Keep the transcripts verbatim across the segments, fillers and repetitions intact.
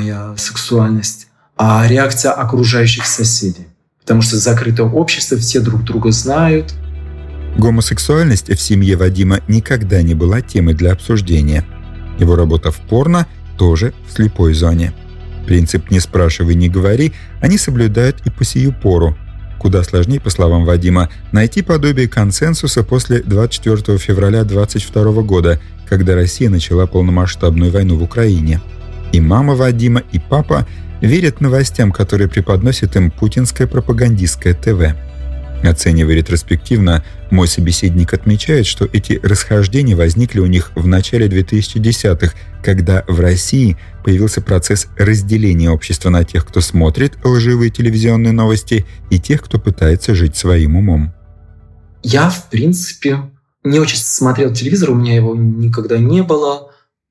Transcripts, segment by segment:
моя сексуальность, а реакция окружающих соседей. Потому что закрытое общество, все друг друга знают. Гомосексуальность в семье Вадима никогда не была темой для обсуждения. Его работа в порно тоже в слепой зоне. Принцип «не спрашивай, не говори» они соблюдают и по сию пору. Куда сложнее, по словам Вадима, найти подобие консенсуса после двадцать четвёртого февраля двадцать второго года, когда Россия начала полномасштабную войну в Украине. И мама Вадима, и папа верят новостям, которые преподносит им путинское пропагандистское ТВ. Оценивая ретроспективно, мой собеседник отмечает, что эти расхождения возникли у них в начале две тысячи десятых, когда в России появился процесс разделения общества на тех, кто смотрит лживые телевизионные новости, и тех, кто пытается жить своим умом. Я, в принципе, не очень смотрел телевизор, у меня его никогда не было,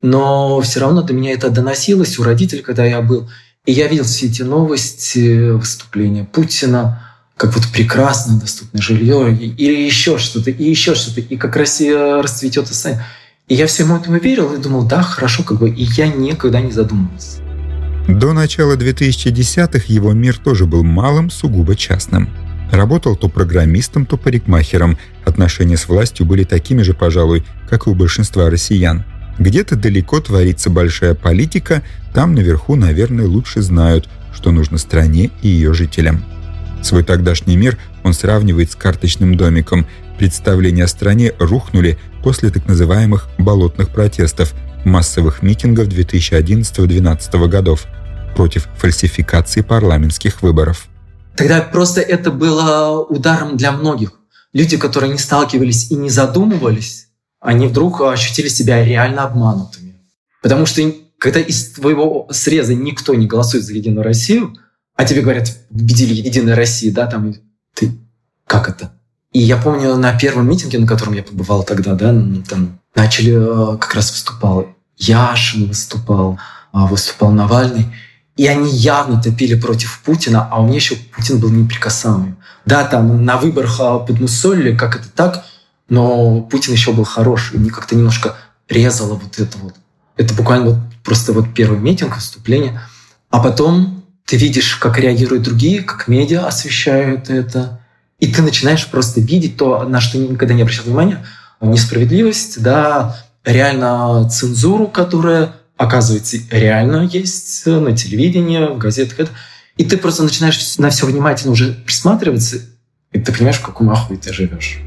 но все равно до меня это доносилось у родителей, когда я был. И я видел все эти новости, выступления Путина, как вот прекрасно доступное жилье, или еще что-то, и еще что-то, и как Россия расцветет и станет. И я всему этому верил и думал, да, хорошо, как бы, и я никогда не задумывался. До начала две тысячи десятых его мир тоже был малым, сугубо частным. Работал то программистом, то парикмахером. Отношения с властью были такими же, пожалуй, как и у большинства россиян. Где-то далеко творится большая политика, там наверху, наверное, лучше знают, что нужно стране и ее жителям. Свой тогдашний мир он сравнивает с карточным домиком. Представления о стране рухнули после так называемых «болотных протестов», массовых митингов две тысячи одиннадцатого — две тысячи двенадцатого годов против фальсификации парламентских выборов. Тогда просто это было ударом для многих. Люди, которые не сталкивались и не задумывались, они вдруг ощутили себя реально обманутыми. Потому что когда из твоего среза никто не голосует за «Единую Россию», а тебе говорят, победили «Единая Россия», да, там, ты, как это? И я помню, на первом митинге, на котором я побывал тогда, да, там начали, как раз выступал Яшин, выступал, выступал Навальный, и они явно топили против Путина, а у меня еще Путин был неприкасаемый. Да, там на выборах подмусолили, как это так, но Путин еще был хороший, мне как-то немножко резало вот это вот. Это буквально вот просто вот первый митинг, выступление. А потом ты видишь, как реагируют другие, как медиа освещают это. И ты начинаешь просто видеть то, на что никогда не обращал внимания. Несправедливость, да, реально цензуру, которая, оказывается, реально есть на телевидении, в газетах. И ты просто начинаешь на все внимательно уже присматриваться, и ты понимаешь, в каком ахуе ты живешь.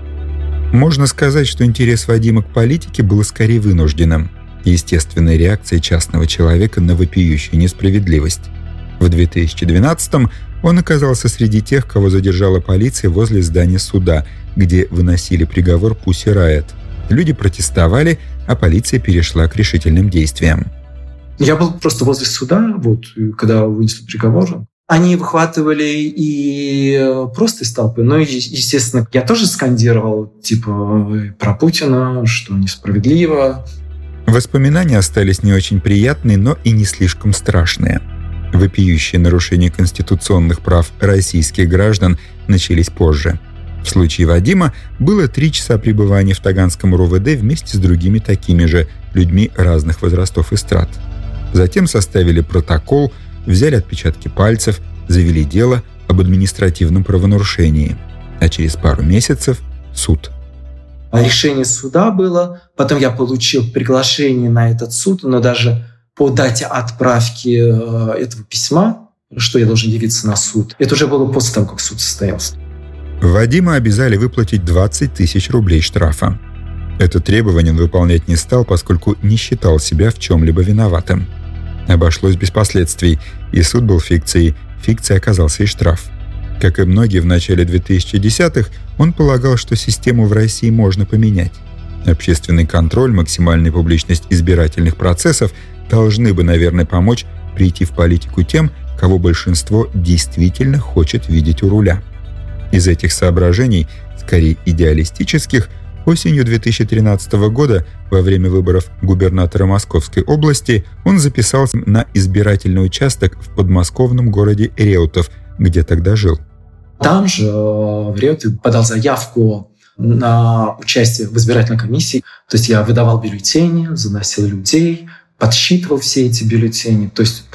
Можно сказать, что интерес Вадима к политике был скорее вынужденным. Естественной реакцией частного человека на вопиющую несправедливость. В две тысячи двенадцатом он оказался среди тех, кого задержала полиция возле здания суда, где выносили приговор Pussy Riot. Люди протестовали, а полиция перешла к решительным действиям. Я был просто возле суда, вот, когда вынесли приговор. Они выхватывали и просто из толпы. Но, естественно, я тоже скандировал, типа, про Путина, что несправедливо. Воспоминания остались не очень приятные, но и не слишком страшные. Вопиющие нарушения конституционных прав российских граждан начались позже. В случае Вадима было три часа пребывания в Таганском РОВД вместе с другими такими же людьми разных возрастов и страт. Затем составили протокол, взяли отпечатки пальцев, завели дело об административном правонарушении. А через пару месяцев – суд. Решение суда было, потом я получил приглашение на этот суд, но даже по дате отправки этого письма, что я должен явиться на суд, это уже было после того, как суд состоялся. Вадима обязали выплатить двадцать тысяч рублей штрафа. Это требование он выполнять не стал, поскольку не считал себя в чем-либо виноватым. Обошлось без последствий, и суд был фикцией, фикцией оказался и штраф. Как и многие в начале две тысячи десятых, он полагал, что систему в России можно поменять. Общественный контроль, максимальная публичность избирательных процессов должны бы, наверное, помочь прийти в политику тем, кого большинство действительно хочет видеть у руля. Из этих соображений, скорее идеалистических, осенью две тысячи тринадцатого года, во время выборов губернатора Московской области, он записался на избирательный участок в подмосковном городе Реутов, где тогда жил. Там же в Реутове подал заявку на участие в избирательной комиссии. То есть я выдавал бюллетени, заносил людей, подсчитывал все эти бюллетени. То есть